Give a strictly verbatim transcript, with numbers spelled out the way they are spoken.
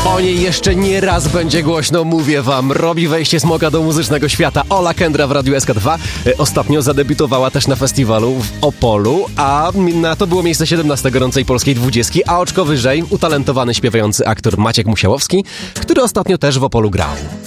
O niej jeszcze nie raz będzie głośno, mówię wam. Robi wejście Smoka do muzycznego świata. Ola Kendra w Radiu S K dwa. Ostatnio zadebiutowała też na festiwalu w Opolu, a na to było miejsce siedemnaste gorącej polskiej dwudziestki, a oczko wyżej utalentowany śpiewający aktor Maciek Musiałowski, który ostatnio też w Opolu grał.